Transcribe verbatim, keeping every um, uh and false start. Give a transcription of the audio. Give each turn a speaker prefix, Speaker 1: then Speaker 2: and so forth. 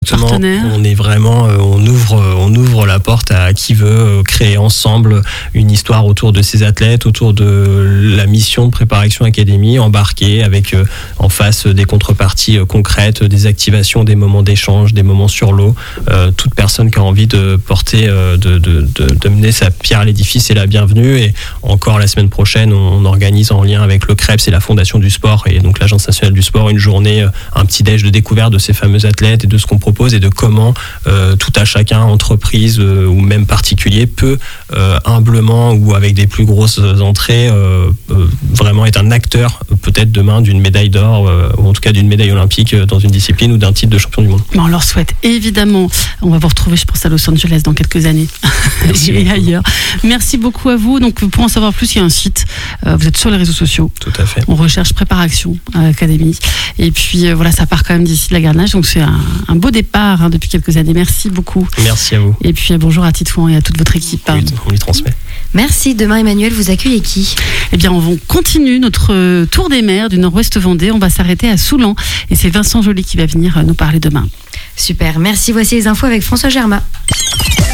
Speaker 1: Exactement.
Speaker 2: partenaires.
Speaker 1: On est vraiment, euh, on ouvre, euh, on ouvre la porte à qui veut euh, créer ensemble une histoire autour de ces athlètes, autour de la mission de Préparation Academy, embarquée avec euh, en face euh, des contreparties euh, concrètes, des activations, des moments d'échange, des moments sur l'eau. Euh, toute personne qui a envie de porter, euh, de, de, de, de mener sa pierre à l'édifice est la bienvenue. Et encore la semaine prochaine, on organise en lien avec le C R E P S et la Fondation du Sport et donc l'Agence nationale du sport une journée, euh, un petit déj de découverte de ces fameux athlètes et de ce qu'on propose et de comment euh, tout à chacun, entreprise euh, ou même particulier, peut euh, humblement ou avec des plus grosses entrées euh, euh, vraiment être un acteur euh, peut-être demain d'une médaille d'or euh, ou en tout cas d'une médaille olympique euh, dans une discipline ou d'un titre de champion du monde.
Speaker 2: Bon, on leur souhaite évidemment. On va vous retrouver, je pense, à Los Angeles dans quelques années
Speaker 1: Merci
Speaker 2: et
Speaker 1: beaucoup.
Speaker 2: ailleurs. Merci beaucoup à vous. Donc, pour en savoir plus, il y a un site. Euh, vous êtes sur les réseaux sociaux.
Speaker 1: Tout à fait.
Speaker 2: On recherche Préparation Academy. Et puis, euh, voilà, ça part quand même d'ici de la Garnage. Donc, c'est un, un beau départ hein, depuis quelques années. Merci beaucoup.
Speaker 1: Merci à vous.
Speaker 2: Et puis, euh, bonjour à Titouan et à toute votre équipe.
Speaker 1: Oui, on lui transmet.
Speaker 3: Merci. Demain, Emmanuel, vous accueillez qui ?
Speaker 2: Eh bien, on continue notre euh, tour des mers du Nord-Ouest Vendée. On va s'arrêter à Soulan. Et c'est Vincent Joly qui va venir euh, nous parler demain.
Speaker 3: Super. Merci. Voici les infos avec François Germain.